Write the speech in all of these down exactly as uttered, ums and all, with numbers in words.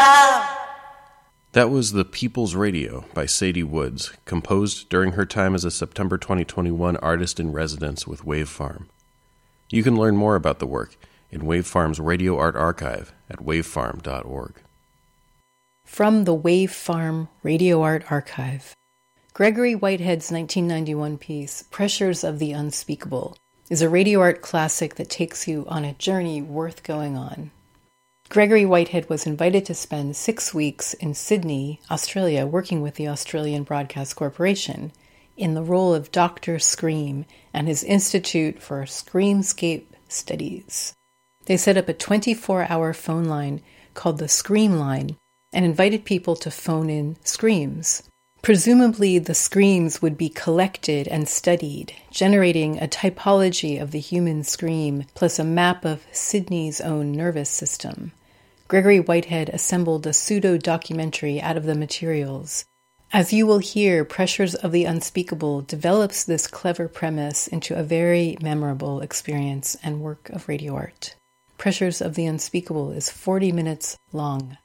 That was The People's Radio by Sadie Woods, composed during her time as a September twenty twenty-one artist-in-residence with Wave Farm. You can learn more about the work in Wave Farm's Radio Art Archive at wave farm dot org. From the Wave Farm Radio Art Archive, Gregory Whitehead's nineteen ninety-one piece, Pressures of the Unspeakable, is a radio art classic that takes you on a journey worth going on. Gregory Whitehead was invited to spend six weeks in Sydney, Australia, working with the Australian Broadcast Corporation in the role of Doctor Scream and his Institute for Screamscape Studies. They set up a twenty-four hour phone line called the Scream Line and invited people to phone in screams. Presumably, the screams would be collected and studied, generating a typology of the human scream plus a map of Sydney's own nervous system. Gregory Whitehead assembled a pseudo-documentary out of the materials. As you will hear, Pressures of the Unspeakable develops this clever premise into a very memorable experience and work of radio art. Pressures of the Unspeakable is forty minutes long.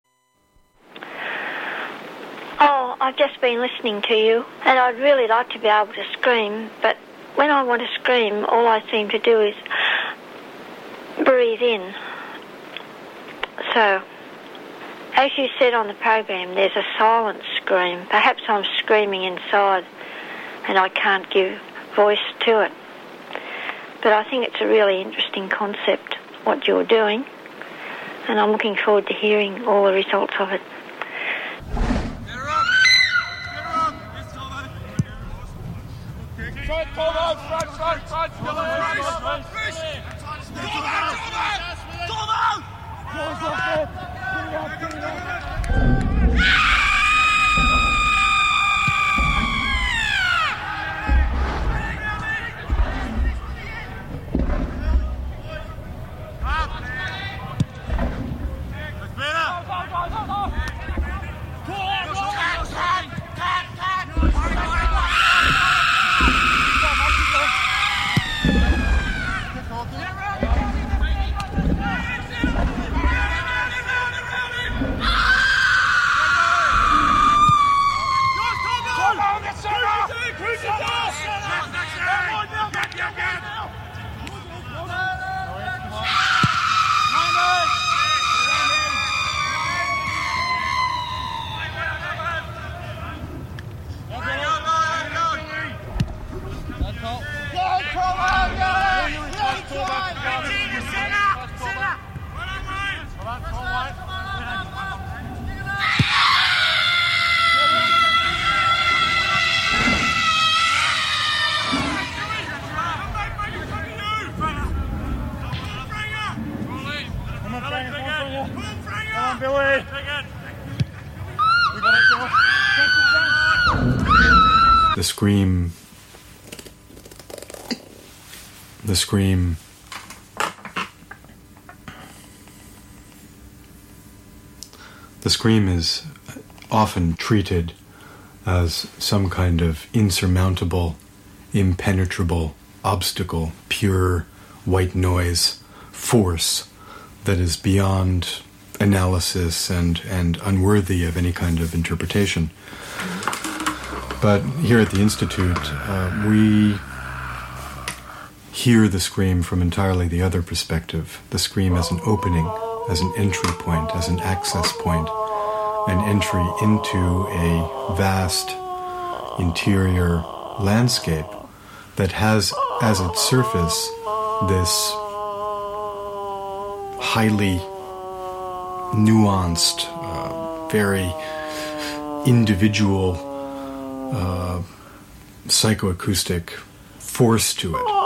Oh, I've just been listening to you, and I'd really like to be able to scream, but when I want to scream, all I seem to do is breathe in. So, as you said on the program, there's a silent scream. Perhaps I'm screaming inside, and I can't give voice to it. But I think it's a really interesting concept, what you're doing, and I'm looking forward to hearing all the results of it. Front, front, front, front, front, front, The scream, the scream, the scream is often treated as some kind of insurmountable, impenetrable obstacle, pure white noise, force that is beyond analysis and, and unworthy of any kind of interpretation. But here at the Institute, uh, we hear the scream from entirely the other perspective. The scream as an opening, as an entry point, as an access point, an entry into a vast interior landscape that has as its surface this highly nuanced, uh, very individual uh, psychoacoustic force to it.